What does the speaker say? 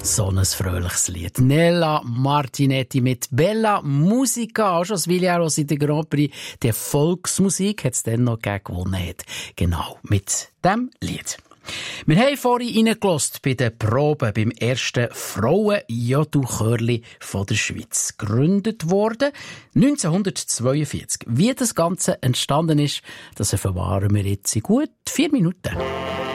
So ein fröhliches Lied. Nella Martinetti mit Bella Musica. Auch schon das Villar, was in der Grand Prix der Volksmusik hat es dann noch gewonnen hat. Genau, mit dem Lied. Wir haben vorhin reingelassen bei den Proben beim ersten Frauen-Jodel-Chörli von der Schweiz. Gegründet worden 1942. Wie das Ganze entstanden ist, das erfahren wir jetzt in gut 4 Minuten.